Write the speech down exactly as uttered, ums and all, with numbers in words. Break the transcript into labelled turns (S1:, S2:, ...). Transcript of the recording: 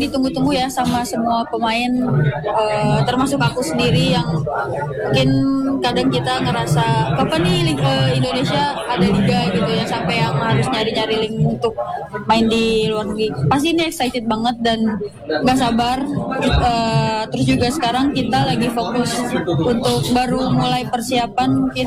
S1: ditunggu-tunggu ya sama semua pemain, uh, termasuk aku sendiri yang mungkin kadang kita ngerasa kapan nih Liga Indonesia ada liga gitu ya, sampai yang harus nyari-nyari link untuk main di luar negeri. Pasti ini excited banget dan gak sabar. Uh, terus juga sekarang kita lagi fokus untuk baru mulai persiapan mungkin